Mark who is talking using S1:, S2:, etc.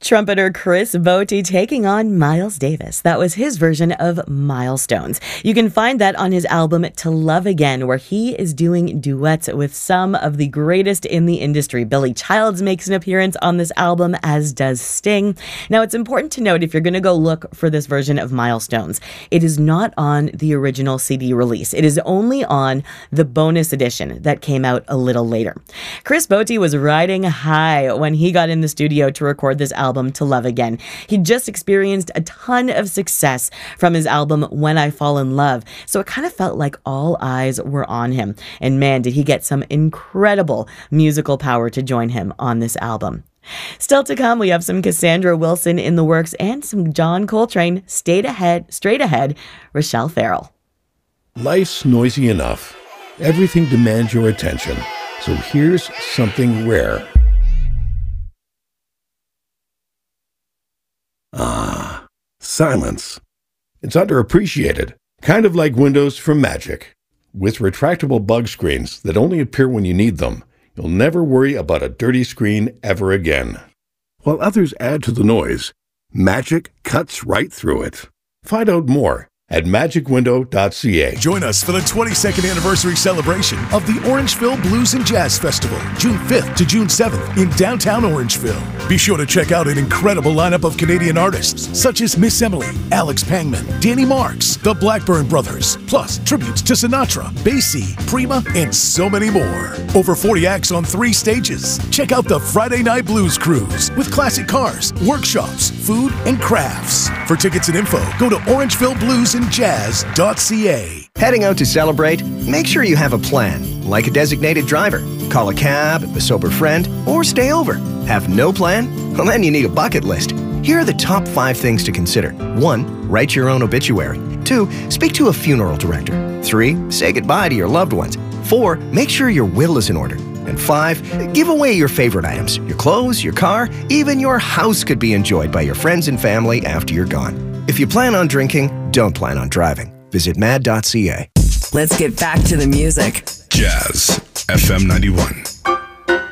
S1: Trumpeter Chris Botti taking on Miles Davis. That was his version of Milestones. You can find that on his album To Love Again, where he is doing duets with some of the greatest in the industry. Billy Childs makes an appearance on this album, as does Sting. Now, it's important to note, if you're going to go look for this version of Milestones, it is not on the original CD release. It is only on the bonus edition that came out a little later. Chris Botti was riding high when he got in the studio to record this album, To Love Again. He just experienced a ton of success from his album When I Fall in Love, so it kind of felt like all eyes were on him. And man, did he get some incredible musical power to join him on this album. Still to come, we have some Cassandra Wilson in the works and some John Coltrane. Straight ahead, Rochelle Farrell.
S2: Life's noisy enough. Everything demands your attention. So here's something rare. Silence. It's underappreciated, kind of like Windows from Magic. With retractable bug screens that only appear when you need them, you'll never worry about a dirty screen ever again. While others add to the noise, Magic cuts right through it. Find out more at magicwindow.ca.
S3: Join us for the 22nd anniversary celebration of the Orangeville Blues and Jazz Festival, June 5th to June 7th in downtown Orangeville. Be sure to check out an incredible lineup of Canadian artists such as Miss Emily, Alex Pangman, Danny Marks, the Blackburn Brothers, plus tributes to Sinatra, Basie, Prima, and so many more. Over 40 acts on 3 stages. Check out the Friday Night Blues Cruise with classic cars, workshops, food, and crafts. For tickets and info, go to orangevillebluesandjazz.ca.
S4: Heading out to celebrate? Make sure you have a plan, like a designated driver. Call a cab, a sober friend, or stay over. Have no plan? Well, then you need a bucket list. Here are the top 5 things to consider. 1. Write your own obituary. 2. Speak to a funeral director. 3. Say goodbye to your loved ones. 4. Make sure your will is in order. And 5. Give away your favorite items. Your clothes, your car, even your house could be enjoyed by your friends and family after you're gone. If you plan on drinking, don't plan on driving. Visit mad.ca.
S5: Let's get back to the music.
S6: Jazz FM 91.